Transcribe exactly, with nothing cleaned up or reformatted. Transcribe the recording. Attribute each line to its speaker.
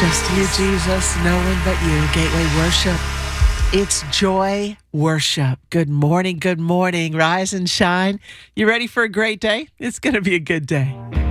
Speaker 1: Just you, Jesus, no one but you. Gateway Worship. It's joy worship. Good morning, good morning. Rise and shine. You ready for a great day? It's going to be a good day.